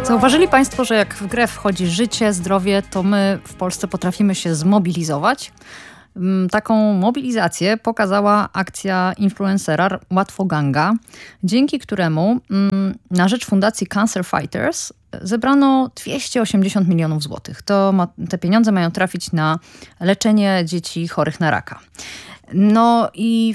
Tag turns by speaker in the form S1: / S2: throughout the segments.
S1: Zauważyli Państwo, że jak w grę wchodzi życie, zdrowie, to my w Polsce potrafimy się zmobilizować? Taką mobilizację pokazała akcja influencera Łatwoganga, dzięki któremu na rzecz Fundacji Cancer Fighters zebrano 280 milionów złotych. Te pieniądze mają trafić na leczenie dzieci chorych na raka. No i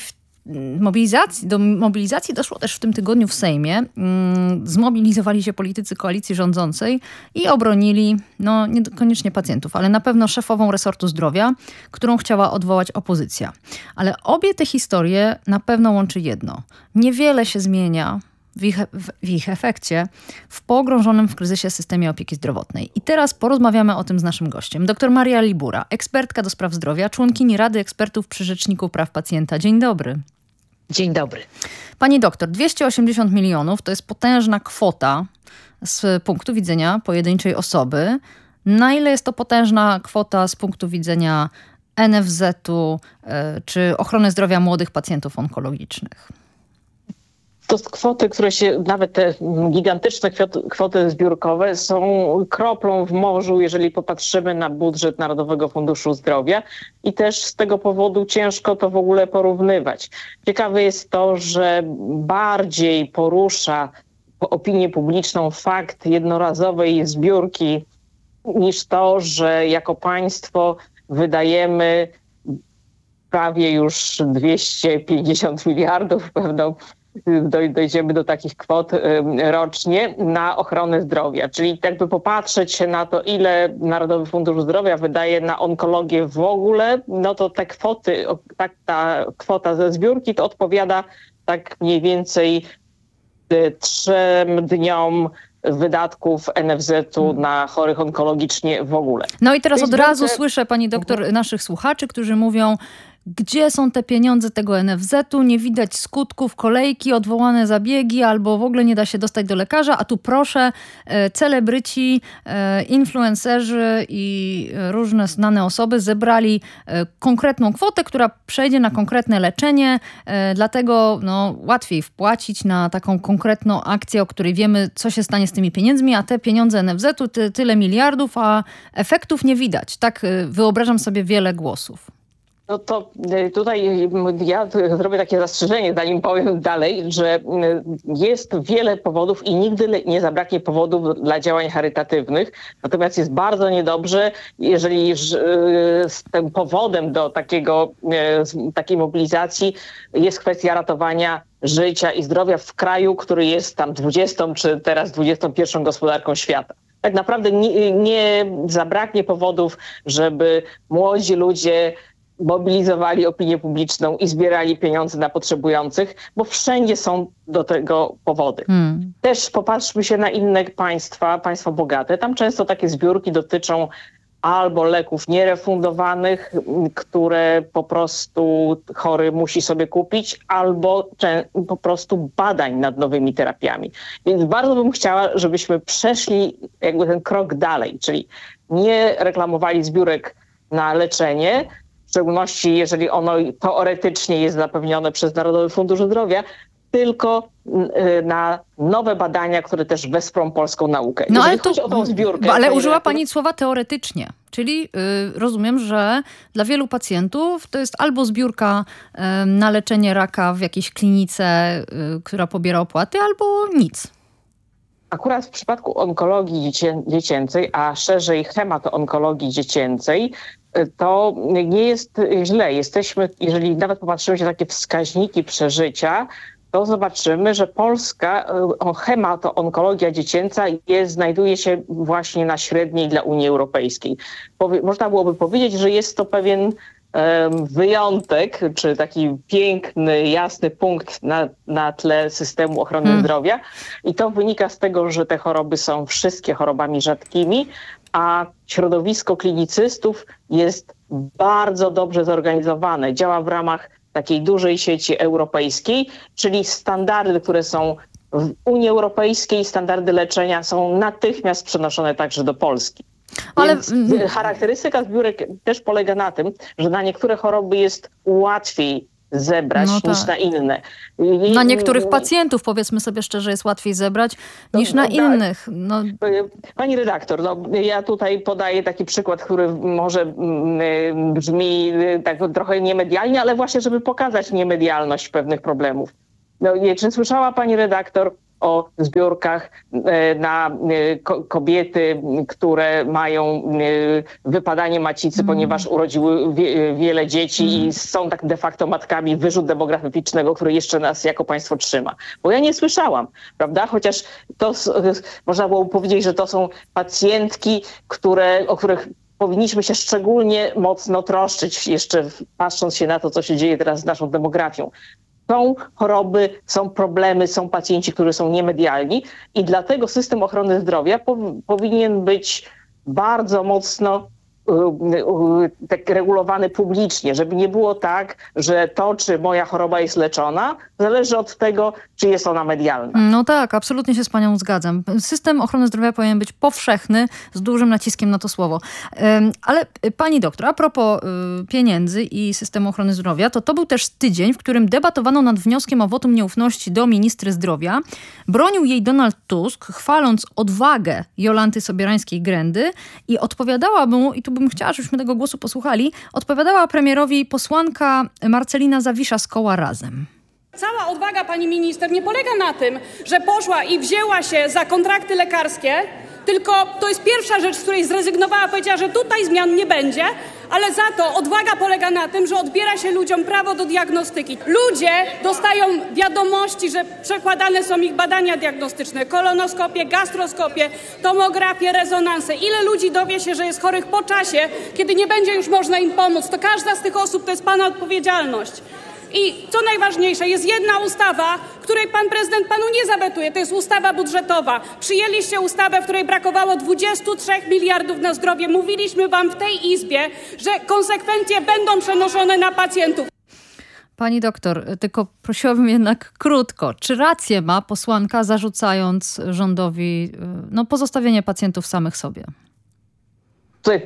S1: do mobilizacji doszło też w tym tygodniu w Sejmie. Zmobilizowali się politycy koalicji rządzącej i obronili, niekoniecznie pacjentów, ale na pewno szefową resortu zdrowia, którą chciała odwołać opozycja. Ale obie te historie na pewno łączy jedno. Niewiele się zmienia w ich efekcie w pogrążonym w kryzysie systemie opieki zdrowotnej. I teraz porozmawiamy o tym z naszym gościem. Dr Maria Libura, ekspertka do spraw zdrowia, członkini Rady Ekspertów przy Rzeczniku Praw Pacjenta. Dzień dobry.
S2: Dzień dobry.
S1: Pani doktor, 280 milionów to jest potężna kwota z punktu widzenia pojedynczej osoby. Na ile jest to potężna kwota z punktu widzenia NFZ-u czy ochrony zdrowia młodych pacjentów onkologicznych?
S2: To kwoty, które nawet te gigantyczne kwoty zbiórkowe są kroplą w morzu, jeżeli popatrzymy na budżet Narodowego Funduszu Zdrowia i też z tego powodu ciężko to w ogóle porównywać. Ciekawe jest to, że bardziej porusza opinię publiczną fakt jednorazowej zbiórki niż to, że jako państwo wydajemy prawie już 250 miliardów, dojdziemy do takich kwot rocznie na ochronę zdrowia. Czyli jakby popatrzeć się na to, ile Narodowy Fundusz Zdrowia wydaje na onkologię w ogóle, no to te kwoty, ta kwota ze zbiórki to odpowiada tak mniej więcej 3 dniom wydatków NFZ-u na chorych onkologicznie w ogóle.
S1: No i teraz od razu słyszę, pani doktor, naszych słuchaczy, którzy mówią: gdzie są te pieniądze tego NFZ-u? Nie widać skutków, kolejki, odwołane zabiegi, albo w ogóle nie da się dostać do lekarza. A tu proszę, celebryci, influencerzy i różne znane osoby zebrali konkretną kwotę, która przejdzie na konkretne leczenie. Dlatego łatwiej wpłacić na taką konkretną akcję, o której wiemy, co się stanie z tymi pieniędzmi, a te pieniądze NFZ-u tyle miliardów, a efektów nie widać. Tak wyobrażam sobie wiele głosów.
S2: No to tutaj ja zrobię takie zastrzeżenie, zanim powiem dalej, że jest wiele powodów i nigdy nie zabraknie powodów dla działań charytatywnych. Natomiast jest bardzo niedobrze, jeżeli z tym powodem do takiej mobilizacji jest kwestia ratowania życia i zdrowia w kraju, który jest tam 20 czy teraz 21 gospodarką świata. Tak naprawdę nie zabraknie powodów, żeby młodzi ludzie mobilizowali opinię publiczną i zbierali pieniądze na potrzebujących, bo wszędzie są do tego powody. Też popatrzmy się na inne państwa bogate. Tam często takie zbiórki dotyczą albo leków nierefundowanych, które po prostu chory musi sobie kupić, albo po prostu badań nad nowymi terapiami. Więc bardzo bym chciała, żebyśmy przeszli jakby ten krok dalej, czyli nie reklamowali zbiórek na leczenie, w szczególności jeżeli ono teoretycznie jest zapewnione przez Narodowy Fundusz Zdrowia, tylko na nowe badania, które też wesprą polską naukę.
S1: Ale chodzi o tą zbiórkę. Ale użyła pani słowa teoretycznie, czyli rozumiem, że dla wielu pacjentów to jest albo zbiórka na leczenie raka w jakiejś klinice, która pobiera opłaty, albo nic.
S2: Akurat w przypadku onkologii dziecięcej, a szerzej hemato-onkologii dziecięcej, to nie jest źle. Jeżeli nawet popatrzymy się na takie wskaźniki przeżycia, to zobaczymy, że Polska hemato-onkologia dziecięca znajduje się właśnie na średniej dla Unii Europejskiej. Można byłoby powiedzieć, że jest to pewien wyjątek, czy taki piękny, jasny punkt na tle systemu ochrony zdrowia. I to wynika z tego, że te choroby są wszystkie chorobami rzadkimi, a środowisko klinicystów jest bardzo dobrze zorganizowane. Działa w ramach takiej dużej sieci europejskiej, czyli standardy, które są w Unii Europejskiej, standardy leczenia są natychmiast przenoszone także do Polski. Więc charakterystyka zbiórek też polega na tym, że na niektóre choroby jest łatwiej zebrać niż na inne.
S1: Na niektórych pacjentów, powiedzmy sobie szczerze, jest łatwiej zebrać niż na innych. No.
S2: Pani redaktor, ja tutaj podaję taki przykład, który może brzmi tak trochę niemedialnie, ale właśnie, żeby pokazać niemedialność pewnych problemów. Czy słyszała pani redaktor o zbiórkach na kobiety, które mają wypadanie macicy, ponieważ urodziły wiele dzieci i są tak de facto matkami, wyrzut demograficznego, który jeszcze nas jako państwo trzyma. Bo ja nie słyszałam, prawda? Chociaż to można było powiedzieć, że to są pacjentki, o których powinniśmy się szczególnie mocno troszczyć, jeszcze patrząc się na to, co się dzieje teraz z naszą demografią. Są choroby, są problemy, są pacjenci, którzy są niemedialni i dlatego system ochrony zdrowia powinien być bardzo mocno tak regulowany publicznie, żeby nie było tak, że to, czy moja choroba jest leczona, zależy od tego, czy jest ona medialna.
S1: No tak, absolutnie się z panią zgadzam. System ochrony zdrowia powinien być powszechny, z dużym naciskiem na to słowo. Ale pani doktor, a propos pieniędzy i systemu ochrony zdrowia, to był też tydzień, w którym debatowano nad wnioskiem o wotum nieufności do ministry zdrowia. Bronił jej Donald Tusk, chwaląc odwagę Jolanty Sobierańskiej-Grendy i odpowiadała mu, i tu bym chciała, żebyśmy tego głosu posłuchali, odpowiadała premierowi posłanka Marcelina Zawisza z koła Razem.
S3: Cała odwaga pani minister nie polega na tym, że poszła i wzięła się za kontrakty lekarskie, tylko to jest pierwsza rzecz, z której zrezygnowała, powiedziała, że tutaj zmian nie będzie, ale za to odwaga polega na tym, że odbiera się ludziom prawo do diagnostyki. Ludzie dostają wiadomości, że przekładane są ich badania diagnostyczne, kolonoskopie, gastroskopie, tomografie, rezonanse. Ile ludzi dowie się, że jest chorych po czasie, kiedy nie będzie już można im pomóc? To każda z tych osób to jest pana odpowiedzialność. I co najważniejsze, jest jedna ustawa, której pan prezydent panu nie zawetuje, to jest ustawa budżetowa. Przyjęliście ustawę, w której brakowało 23 miliardów na zdrowie. Mówiliśmy wam w tej Izbie, że konsekwencje będą przenoszone na pacjentów.
S1: Pani doktor, tylko prosiłabym jednak krótko. Czy rację ma posłanka, zarzucając rządowi pozostawienie pacjentów samych sobie?
S2: Tutaj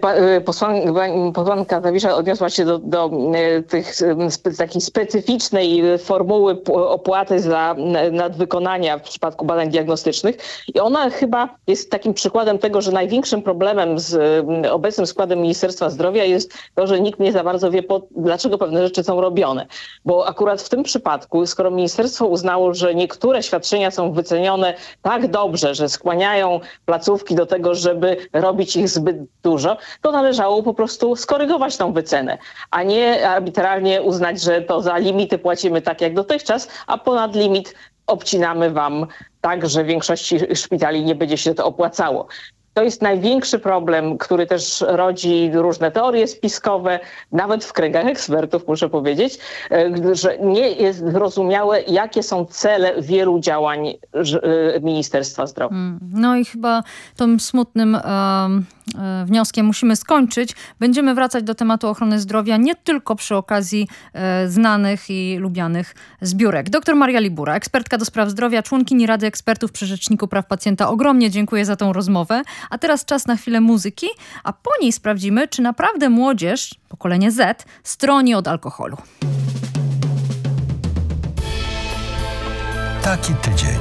S2: posłanka Zawisza odniosła się do tych takiej specyficznej formuły opłaty za nadwykonania w przypadku badań diagnostycznych i ona chyba jest takim przykładem tego, że największym problemem z obecnym składem Ministerstwa Zdrowia jest to, że nikt nie za bardzo wie, dlaczego pewne rzeczy są robione. Bo akurat w tym przypadku, skoro ministerstwo uznało, że niektóre świadczenia są wycenione tak dobrze, że skłaniają placówki do tego, żeby robić ich zbyt dużo, to należało po prostu skorygować tą wycenę, a nie arbitralnie uznać, że to za limity płacimy tak jak dotychczas, a ponad limit obcinamy wam tak, że w większości szpitali nie będzie się to opłacało. To jest największy problem, który też rodzi różne teorie spiskowe, nawet w kręgach ekspertów, muszę powiedzieć, że nie jest zrozumiałe, jakie są cele wielu działań Ministerstwa Zdrowia.
S1: No i chyba tym smutnym wnioskiem musimy skończyć. Będziemy wracać do tematu ochrony zdrowia nie tylko przy okazji znanych i lubianych zbiórek. Dr Maria Libura, ekspertka do spraw zdrowia, członkini Rady Ekspertów przy Rzeczniku Praw Pacjenta. Ogromnie dziękuję za tą rozmowę. A teraz czas na chwilę muzyki, a po niej sprawdzimy, czy naprawdę młodzież, pokolenie Z, stroni od alkoholu.
S4: Taki tydzień.